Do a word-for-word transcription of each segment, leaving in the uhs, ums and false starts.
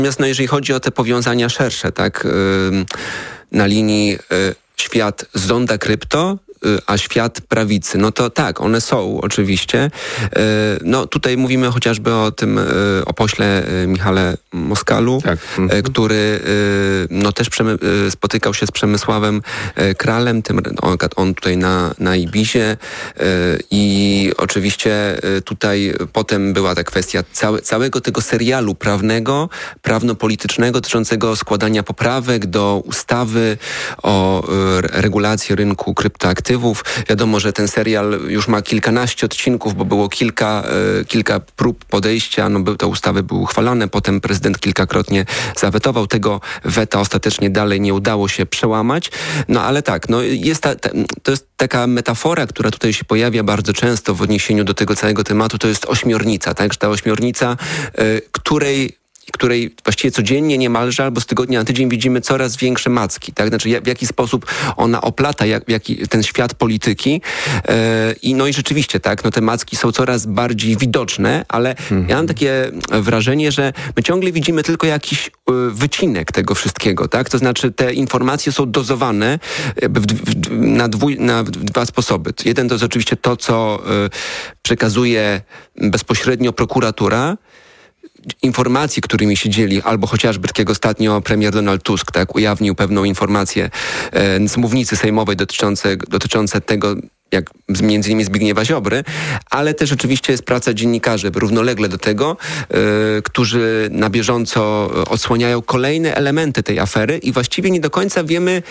Natomiast no, jeżeli chodzi o te powiązania szersze, tak, yy, na linii yy, świat zonda krypto, a świat prawicy, no to tak, one są oczywiście. No tutaj mówimy chociażby o tym, o pośle Michale Moskalu, tak. mhm. który no też przemy- spotykał się z Przemysławem Kralem, tym, on, on tutaj na, na Ibizie i oczywiście tutaj potem była ta kwestia całe, całego tego serialu prawnego, prawno-politycznego dotyczącego składania poprawek do ustawy o regulacji rynku kryptoaktywów. Wiadomo, że ten serial już ma kilkanaście odcinków, bo było kilka, e, kilka prób podejścia. No, by, te ustawy były uchwalane, potem prezydent kilkakrotnie zawetował. Tego weta ostatecznie dalej nie udało się przełamać. No ale tak, no, jest ta, ta, to jest taka metafora, która tutaj się pojawia bardzo często w odniesieniu do tego całego tematu, to jest ośmiornica, tak? Że ta ośmiornica, e, której której właściwie codziennie niemalże albo z tygodnia na tydzień widzimy coraz większe macki, tak? Znaczy jak, w jaki sposób ona oplata jak, jaki, ten świat polityki yy, i no i rzeczywiście, tak, no te macki są coraz bardziej widoczne, ale mhm. ja mam takie wrażenie, że my ciągle widzimy tylko jakiś yy, wycinek tego wszystkiego, tak? To znaczy te informacje są dozowane w, w, na, dwój, na dwa sposoby. Jeden to jest oczywiście to, co yy, przekazuje bezpośrednio prokuratura, informacje, którymi się dzieli, albo chociażby tak jak ostatnio premier Donald Tusk, tak, ujawnił pewną informację e, z mównicy sejmowej dotyczące, dotyczące tego, jak między innymi Zbigniewa Ziobry, ale też oczywiście jest praca dziennikarzy równolegle do tego, e, którzy na bieżąco odsłaniają kolejne elementy tej afery i właściwie nie do końca wiemy,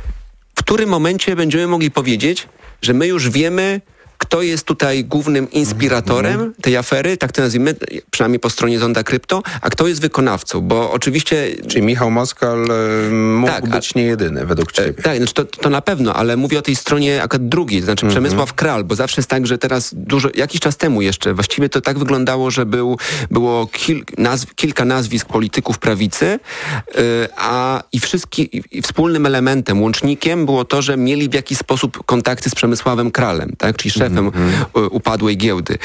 w którym momencie będziemy mogli powiedzieć, że my już wiemy, kto jest tutaj głównym inspiratorem mm-hmm. tej afery, tak to nazwijmy, przynajmniej po stronie zonda krypto, a kto jest wykonawcą, bo oczywiście... Czyli Michał Moskal mógł tak, być a, nie jedyny według ciebie. Tak, znaczy to, to na pewno, ale mówię o tej stronie akurat drugiej, to znaczy mm-hmm. Przemysław Kral, bo zawsze jest tak, że teraz dużo, jakiś czas temu jeszcze, właściwie to tak wyglądało, że był, było kil, nazw, kilka nazwisk polityków prawicy, yy, a i, wszystki, i, i wspólnym elementem, łącznikiem było to, że mieli w jakiś sposób kontakty z Przemysławem Kralem, tak, czyli szefem Mm-hmm. upadłej giełdy.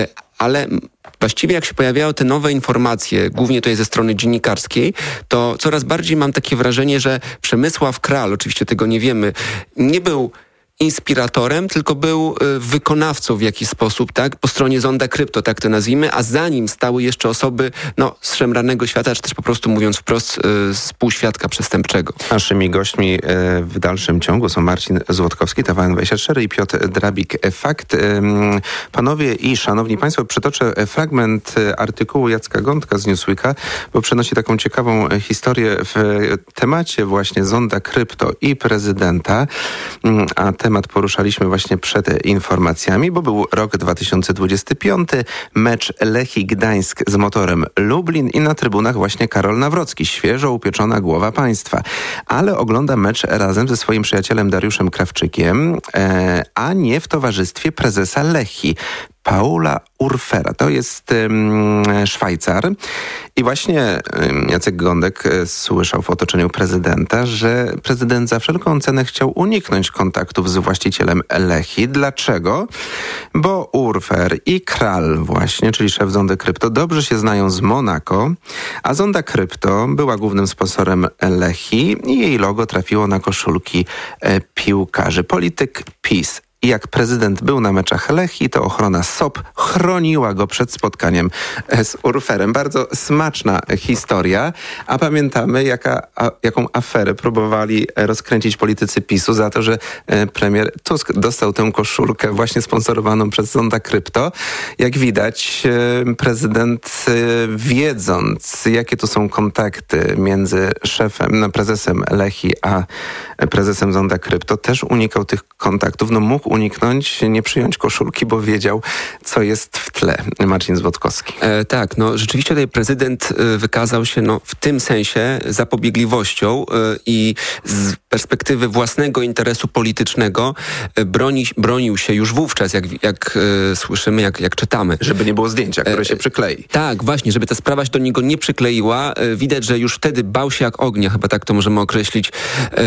Ale właściwie jak się pojawiają te nowe informacje, głównie tutaj ze strony dziennikarskiej, to coraz bardziej mam takie wrażenie, że Przemysław Kral, oczywiście tego nie wiemy, nie był inspiratorem, tylko był y, wykonawcą w jakiś sposób, tak? Po stronie zonda krypto, tak to nazwijmy, a za nim stały jeszcze osoby, no, z szemranego świata, czy też po prostu mówiąc wprost, y, z półświadka przestępczego. Naszymi gośćmi y, w dalszym ciągu są Marcin Złotkowski, T V N dwadzieścia cztery i Piotr Drabik. Fakt. Y, panowie i szanowni państwo, przytoczę fragment artykułu Jacka Gądka z Newsweeka, bo przenosi taką ciekawą historię w temacie właśnie zonda krypto i prezydenta, a temat poruszaliśmy właśnie przed informacjami, bo był rok dwa tysiące dwudziesty piąty, mecz Lechii Gdańsk z Motorem Lublin i na trybunach właśnie Karol Nawrocki, świeżo upieczona głowa państwa. Ale ogląda mecz razem ze swoim przyjacielem Dariuszem Krawczykiem, e, a nie w towarzystwie prezesa Lechii, Paula Urfera. To jest um, Szwajcar. I właśnie um, Jacek Gądek e, słyszał w otoczeniu prezydenta, że prezydent za wszelką cenę chciał uniknąć kontaktów z właścicielem Lechii. Dlaczego? Bo Urfer i Kral właśnie, czyli szef zondy krypto, dobrze się znają z Monako, a zonda krypto była głównym sponsorem Lechii i jej logo trafiło na koszulki e, piłkarzy. Polityk PiS. I jak prezydent był na meczach Lechii, to ochrona S O P chroniła go przed spotkaniem z Urferem. Bardzo smaczna historia, a pamiętamy, jaka, a, jaką aferę próbowali rozkręcić politycy PiSu za to, że e, premier Tusk dostał tę koszulkę właśnie sponsorowaną przez zonda krypto. Jak widać, e, prezydent e, wiedząc, jakie to są kontakty między szefem, no, prezesem Lechii, a prezesem zonda krypto, też unikał tych kontaktów. No mógł uniknąć, nie przyjąć koszulki, bo wiedział, co jest w tle. Marcin Złotkowski. E, tak, no rzeczywiście tutaj prezydent e, wykazał się no, w tym sensie zapobiegliwością e, i z perspektywy własnego interesu politycznego e, broni, bronił się już wówczas, jak, jak e, słyszymy, jak, jak czytamy. Żeby nie było zdjęcia, które e, się przyklei. Tak, właśnie, żeby ta sprawa się do niego nie przykleiła. E, widać, że już wtedy bał się jak ognia, chyba tak to możemy określić, e,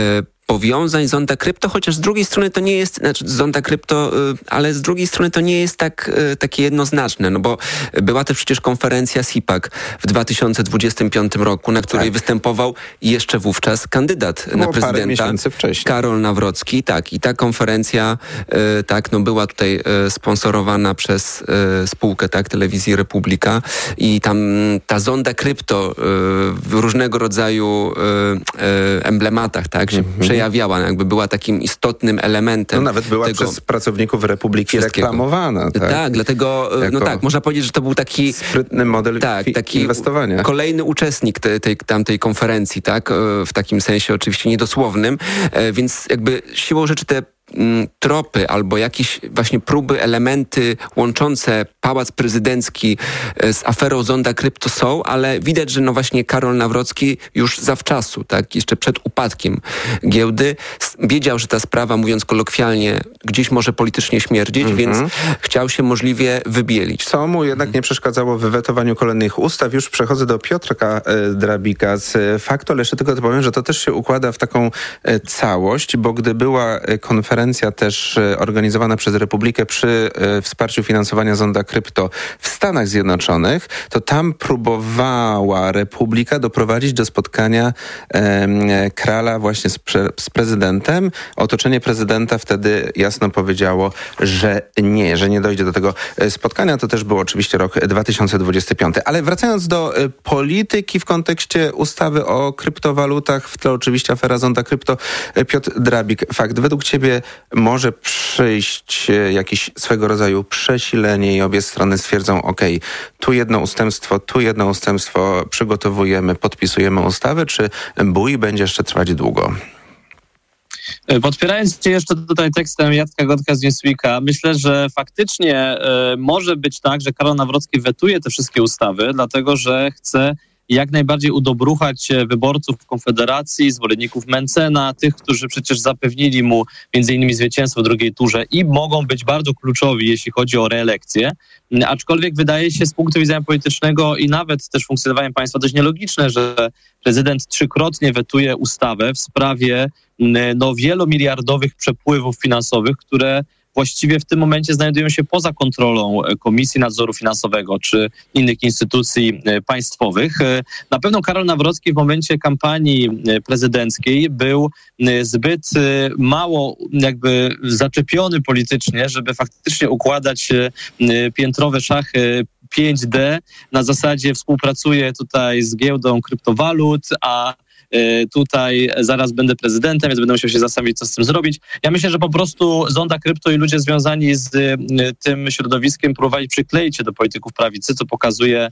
powiązań Zonda Krypto, chociaż z drugiej strony to nie jest, znaczy Zonda Krypto, ale z drugiej strony to nie jest tak, takie jednoznaczne, no bo była też przecież konferencja SIPAC w dwa tysiące dwudziestym piątym roku, na której tak. występował jeszcze wówczas kandydat Było na prezydenta, parę miesięcy wcześniej. Karol Nawrocki, tak, i ta konferencja tak, no była tutaj sponsorowana przez spółkę, tak, Telewizji Republika i tam ta Zonda Krypto w różnego rodzaju emblematach, tak, się mhm. przejawiała, jakby była takim istotnym elementem. No nawet była tego przez pracowników Republiki reklamowana. Tak, tak dlatego, jako no tak, można powiedzieć, że to był taki sprytny model tak, taki inwestowania. Kolejny uczestnik tej, tej, tamtej konferencji, tak, w takim sensie oczywiście niedosłownym, więc jakby siłą rzeczy te tropy albo jakieś właśnie próby, elementy łączące Pałac Prezydencki z aferą Zonda Krypto są, ale widać, że no właśnie Karol Nawrocki już zawczasu, tak, jeszcze przed upadkiem giełdy wiedział, że ta sprawa, mówiąc kolokwialnie, gdzieś może politycznie śmierdzić, mm-hmm. więc chciał się możliwie wybielić. Co mu jednak nie przeszkadzało w wetowaniu kolejnych ustaw. Już przechodzę do Piotrka e, Drabika z Faktu, ale jeszcze tylko to powiem, że to też się układa w taką e, całość, bo gdy była konferencja też organizowana przez Republikę przy e, wsparciu finansowania Zonda Krypto w Stanach Zjednoczonych, to tam próbowała Republika doprowadzić do spotkania e, Krala właśnie z, pre, z prezydentem. Otoczenie prezydenta wtedy jasno powiedziało, że nie, że nie dojdzie do tego spotkania. To też był oczywiście rok dwa tysiące dwudziesty piąty. Ale wracając do e, polityki w kontekście ustawy o kryptowalutach, w tle oczywiście afera Zonda Krypto, e, Piotr Drabik, Fakt, według ciebie może przyjść jakieś swego rodzaju przesilenie i obie strony stwierdzą, ok, tu jedno ustępstwo, tu jedno ustępstwo, przygotowujemy, podpisujemy ustawę, czy bój będzie jeszcze trwać długo? Podpierając cię jeszcze tutaj tekstem Jacka Gądka z Newsweeka, myślę, że faktycznie y, może być tak, że Karol Nawrocki wetuje te wszystkie ustawy, dlatego że chce jak najbardziej udobruchać wyborców Konfederacji, zwolenników Mentzena, tych, którzy przecież zapewnili mu między innymi zwycięstwo w drugiej turze i mogą być bardzo kluczowi, jeśli chodzi o reelekcję. Aczkolwiek wydaje się z punktu widzenia politycznego i nawet też funkcjonowania państwa dość nielogiczne, że prezydent trzykrotnie wetuje ustawę w sprawie no, wielomiliardowych przepływów finansowych, które właściwie w tym momencie znajdują się poza kontrolą Komisji Nadzoru Finansowego czy innych instytucji państwowych. Na pewno Karol Nawrocki w momencie kampanii prezydenckiej był zbyt mało jakby zaczepiony politycznie, żeby faktycznie układać piętrowe szachy pięć D. Na zasadzie współpracuje tutaj z giełdą kryptowalut, a tutaj zaraz będę prezydentem, więc będę musiał się zastanowić, co z tym zrobić. Ja myślę, że po prostu Zonda Krypto i ludzie związani z tym środowiskiem próbowali przykleić się do polityków prawicy, co pokazuje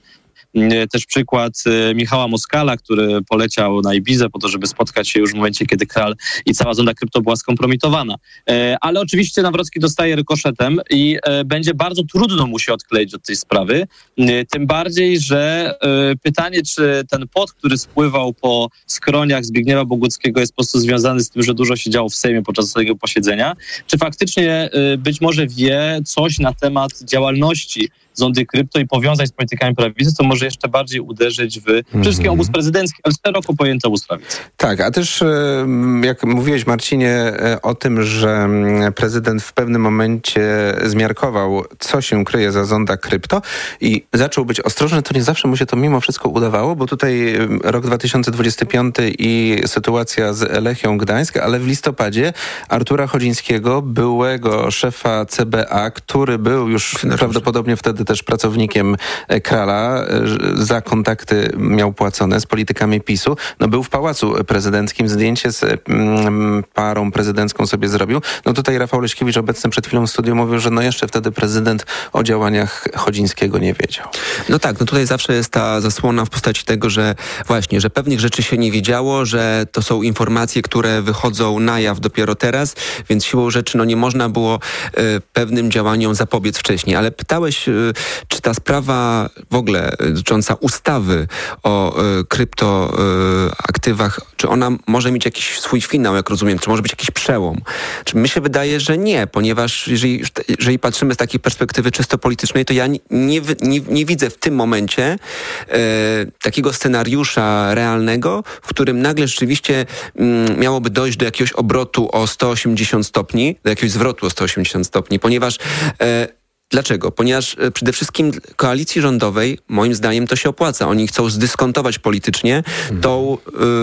też przykład Michała Moskala, który poleciał na Ibizę po to, żeby spotkać się już w momencie, kiedy Kral i cała Zonda Krypto była skompromitowana. Ale oczywiście Nawrocki dostaje rykoszetem i będzie bardzo trudno mu się odkleić od tej sprawy. Tym bardziej, że pytanie, czy ten pot, który spływał po skroniach Zbigniewa Boguckiego, jest po prostu związany z tym, że dużo się działo w Sejmie podczas tego posiedzenia, czy faktycznie być może wie coś na temat działalności Zondy Krypto i powiązać z politykami prawicy, to może jeszcze bardziej uderzyć w przede wszystkim obóz prezydencki, ale szeroko pojęty obóz prawicy. Tak, a też jak mówiłeś, Marcinie, o tym, że prezydent w pewnym momencie zmiarkował, co się kryje za Zonda Krypto i zaczął być ostrożny, to nie zawsze mu się to mimo wszystko udawało, bo tutaj rok dwa tysiące dwudziesty piąty i sytuacja z Lechią Gdańsk, ale w listopadzie Artura Chodzińskiego, byłego szefa C B A, który był już prawdopodobnie wtedy też pracownikiem Krala, za kontakty miał płacone z politykami PiSu. No był w Pałacu Prezydenckim, zdjęcie z mm, parą prezydencką sobie zrobił. No tutaj Rafał Leśkiewicz, obecny przed chwilą w studiu, mówił, że no jeszcze wtedy prezydent o działaniach Chodzińskiego nie wiedział. No tak, no tutaj zawsze jest ta zasłona w postaci tego, że właśnie, że pewnych rzeczy się nie wiedziało, że to są informacje, które wychodzą na jaw dopiero teraz, więc siłą rzeczy no nie można było y, pewnym działaniom zapobiec wcześniej. Ale pytałeś y, czy ta sprawa w ogóle dotycząca ustawy o kryptoaktywach, czy ona może mieć jakiś swój finał, jak rozumiem, czy może być jakiś przełom? Czy mi się wydaje, że nie, ponieważ jeżeli, jeżeli patrzymy z takiej perspektywy czysto politycznej, to ja nie, nie, nie widzę w tym momencie e, takiego scenariusza realnego, w którym nagle rzeczywiście m, miałoby dojść do jakiegoś obrotu o sto osiemdziesiąt stopni, do jakiegoś zwrotu o sto osiemdziesiąt stopni, ponieważ e, Dlaczego? Ponieważ przede wszystkim koalicji rządowej, moim zdaniem, to się opłaca. Oni chcą zdyskontować politycznie mhm. tą,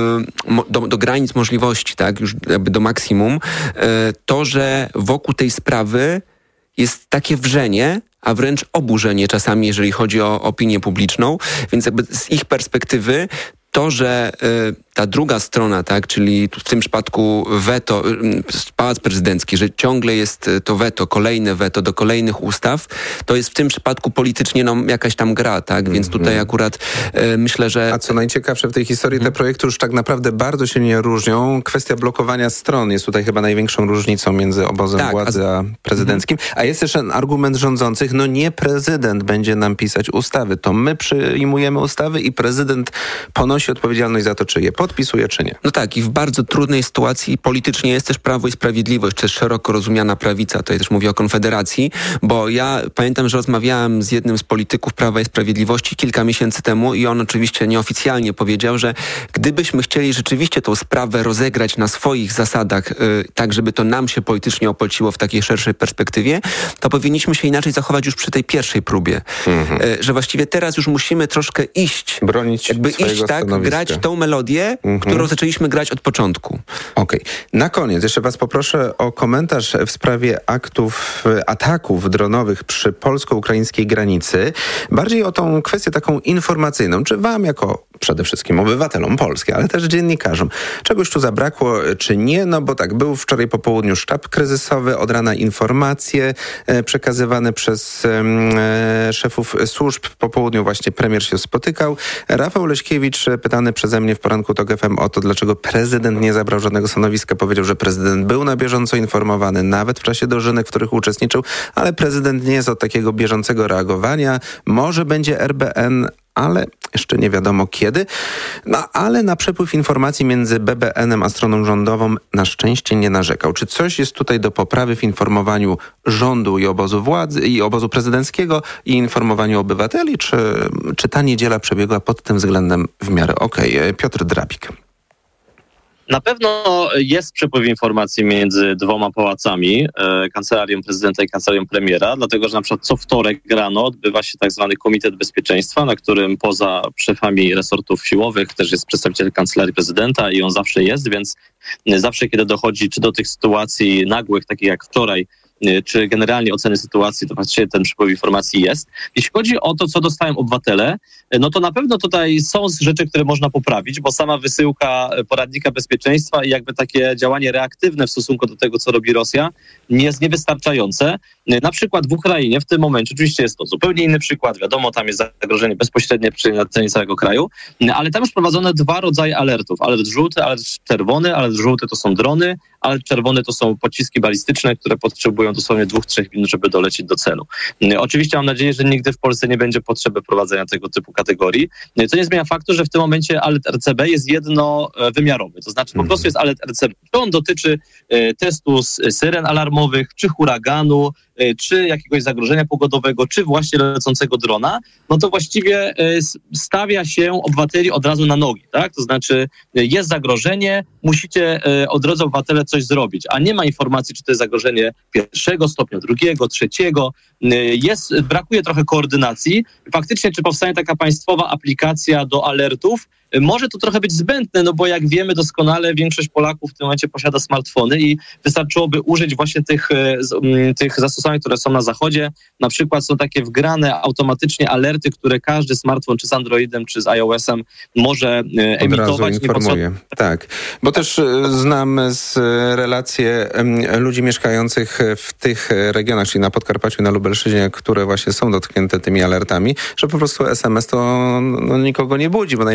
y, do, do granic możliwości, tak, już jakby do maksimum, y, to, że wokół tej sprawy jest takie wrzenie, a wręcz oburzenie czasami, jeżeli chodzi o opinię publiczną. Więc jakby z ich perspektywy to, że y, ta druga strona, tak, czyli w tym przypadku weto, y, Pałac Prezydencki, że ciągle jest to weto, kolejne weto do kolejnych ustaw, to jest w tym przypadku politycznie no, jakaś tam gra, tak, mm-hmm. więc tutaj akurat y, myślę, że... A co najciekawsze w tej historii, te projekty już tak naprawdę bardzo się nie różnią. Kwestia blokowania stron jest tutaj chyba największą różnicą między obozem tak, władzy a, a prezydenckim. Mm-hmm. A jest jeszcze argument rządzących, no nie prezydent będzie nam pisać ustawy, to my przyjmujemy ustawy i prezydent ponosi odpowiedzialność za to, czy je podpisuje, czy nie. No tak, i w bardzo trudnej sytuacji politycznie jest też Prawo i Sprawiedliwość, też szeroko rozumiana prawica, tutaj też mówię o Konfederacji, bo ja pamiętam, że rozmawiałem z jednym z polityków Prawa i Sprawiedliwości kilka miesięcy temu i on oczywiście nieoficjalnie powiedział, że gdybyśmy chcieli rzeczywiście tą sprawę rozegrać na swoich zasadach, yy, tak żeby to nam się politycznie opłaciło w takiej szerszej perspektywie, to powinniśmy się inaczej zachować już przy tej pierwszej próbie. Mhm. Yy, że właściwie teraz już musimy troszkę iść, bronić jakby iść tak, stanowiska. grać tą melodię, mhm. którą zaczęliśmy grać od początku. Okej. Okay. Na koniec jeszcze was poproszę o komentarz w sprawie aktów, ataków dronowych przy polsko-ukraińskiej granicy. Bardziej o tą kwestię taką informacyjną. Czy wam jako przede wszystkim obywatelom Polski, ale też dziennikarzom czegoś tu zabrakło, czy nie? No bo tak, był wczoraj po południu sztab kryzysowy, od rana informacje e, przekazywane przez e, szefów służb. Po południu właśnie premier się spotykał. Rafał Leśkiewicz, pytany przeze mnie w poranku TOK F M o to, dlaczego prezydent nie zabrał żadnego stanowiska, powiedział, że prezydent był na bieżąco informowany, nawet w czasie dożynek, w których uczestniczył, ale prezydent nie jest od takiego bieżącego reagowania. Może będzie R B N, ale jeszcze nie wiadomo kiedy. No ale na przepływ informacji między B B N-em a stroną rządową na szczęście nie narzekał. Czy coś jest tutaj do poprawy w informowaniu rządu i obozu władzy, i obozu prezydenckiego i informowaniu obywateli? Czy, czy ta niedziela przebiegła pod tym względem w miarę okej? Okay. Piotr Drabik. Na pewno jest przepływ informacji między dwoma pałacami, e, kancelarią prezydenta i kancelarią premiera, dlatego że na przykład co wtorek rano odbywa się tak zwany Komitet Bezpieczeństwa, na którym poza szefami resortów siłowych też jest przedstawiciel kancelarii prezydenta i on zawsze jest, więc zawsze kiedy dochodzi czy do tych sytuacji nagłych, takich jak wczoraj, czy generalnie oceny sytuacji, to faktycznie ten przepływ informacji jest. Jeśli chodzi o to, co dostają obywatele, no to na pewno tutaj są rzeczy, które można poprawić, bo sama wysyłka poradnika bezpieczeństwa i jakby takie działanie reaktywne w stosunku do tego, co robi Rosja, nie jest niewystarczające. Na przykład w Ukrainie w tym momencie, oczywiście jest to zupełnie inny przykład, wiadomo, tam jest zagrożenie bezpośrednie przy na terenie całego kraju, ale tam już prowadzono dwa rodzaje alertów. Alert żółty, alert czerwony. Alert żółty to są drony, alert czerwony to są pociski balistyczne, które potrzebują dosłownie dwóch, trzech minut, żeby dolecieć do celu. Oczywiście mam nadzieję, że nigdy w Polsce nie będzie potrzeby prowadzenia tego typu kategorii, co nie zmienia faktu, że w tym momencie alert R C B jest jednowymiarowy. To znaczy po prostu jest alert R C B. Czy on dotyczy testu syren alarmowych, czy huraganu, czy jakiegoś zagrożenia pogodowego, czy właśnie lecącego drona, no to właściwie stawia się obywateli od razu na nogi, tak? To znaczy jest zagrożenie, musicie od razu obywatele coś zrobić, a nie ma informacji, czy to jest zagrożenie pierwszego stopnia, drugiego, trzeciego. Jest, brakuje trochę koordynacji. Faktycznie, czy powstanie taka państwowa aplikacja do alertów? Może to trochę być zbędne, no bo jak wiemy doskonale, większość Polaków w tym momencie posiada smartfony i wystarczyłoby użyć właśnie tych, tych zastosowań, które są na zachodzie. Na przykład są takie wgrane automatycznie alerty, które każdy smartfon, czy z Androidem, czy z iOS-em może emitować. Od razu informuje. Tak, bo też znam z relacje ludzi mieszkających w tych regionach, czyli na Podkarpaciu i na Lubelszczyźnie, które właśnie są dotknięte tymi alertami, że po prostu S M S to no, nikogo nie budzi, bo najczęściej ludzie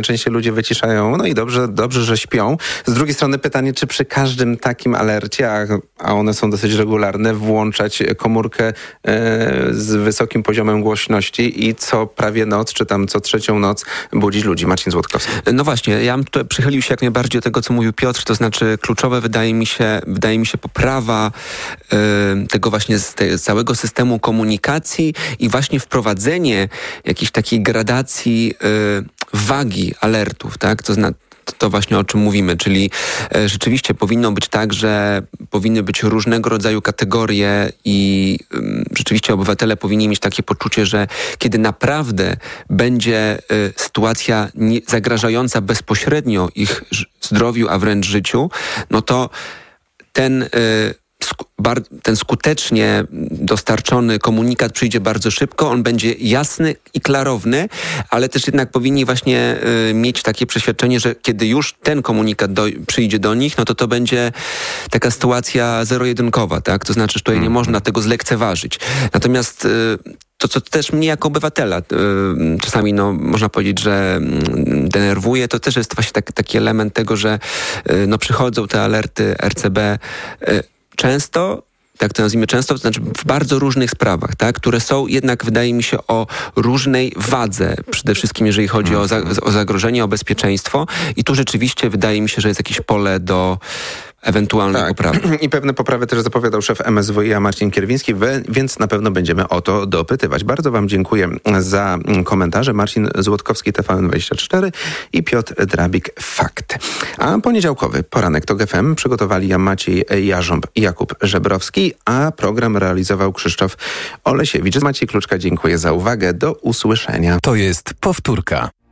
ludzie wyciszają, no i dobrze, dobrze, że śpią. Z drugiej strony pytanie, czy przy każdym takim alercie, a, a one są dosyć regularne, włączać komórkę e, z wysokim poziomem głośności i co prawie noc, czy tam co trzecią noc budzić ludzi. Marcin Złotkowski. No właśnie, ja bym tutaj przychylił się jak najbardziej do tego, co mówił Piotr, to znaczy kluczowe wydaje mi się, wydaje mi się poprawa y, tego właśnie z te, całego systemu komunikacji i właśnie wprowadzenie jakiejś takiej gradacji y, wagi alertów, tak? To znaczy to właśnie o czym mówimy, czyli e, rzeczywiście powinno być tak, że powinny być różnego rodzaju kategorie i y, rzeczywiście obywatele powinni mieć takie poczucie, że kiedy naprawdę będzie y, sytuacja nie, zagrażająca bezpośrednio ich zdrowiu, a wręcz życiu, no to ten y, ten skutecznie dostarczony komunikat przyjdzie bardzo szybko, on będzie jasny i klarowny, ale też jednak powinni właśnie y, mieć takie przeświadczenie, że kiedy już ten komunikat do, przyjdzie do nich, no to to będzie taka sytuacja zero-jedynkowa, tak? To znaczy, że tutaj nie można tego zlekceważyć. Natomiast y, to, co też mnie jako obywatela y, czasami, no, można powiedzieć, że y, denerwuje, to też jest właśnie tak, taki element tego, że y, no, przychodzą te alerty R C B y, często, tak to nazwijmy często, to znaczy w bardzo różnych sprawach, tak, które są jednak, wydaje mi się, o różnej wadze, przede wszystkim jeżeli chodzi o, za, o zagrożenie, o bezpieczeństwo i tu rzeczywiście wydaje mi się, że jest jakieś pole do ewentualnej tak. poprawy. I pewne poprawy też zapowiadał szef M S W i a Marcin Kierwiński, więc na pewno będziemy o to dopytywać. Bardzo wam dziękuję za komentarze. Marcin Złotkowski, T V N dwadzieścia cztery i Piotr Drabik, Fakt. A poniedziałkowy poranek TOK F M przygotowali Maciej Jarząb i Jakub Żebrowski, a program realizował Krzysztof Olesiewicz. Maciej Kluczka, dziękuję za uwagę. Do usłyszenia. To jest powtórka.